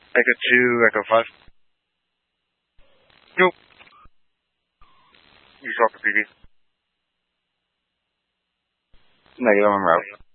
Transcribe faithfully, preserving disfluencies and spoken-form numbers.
Echo two, Echo five. Nope. You talk to P D. Negative, I'm out.